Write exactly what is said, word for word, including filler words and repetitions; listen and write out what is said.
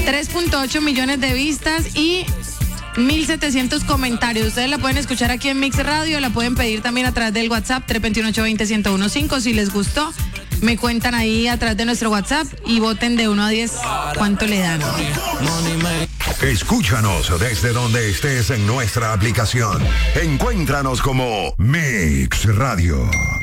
tres punto ocho millones de vistas y mil setecientos comentarios. Ustedes la pueden escuchar aquí en Mix Radio, la pueden pedir también a través del WhatsApp tres dos uno, ocho dos cero, uno cero uno cinco. Si les gustó, me cuentan ahí a través de nuestro WhatsApp y voten de uno a diez cuánto le dan. Escúchanos desde donde estés en nuestra aplicación. Encuéntranos como Mix Radio.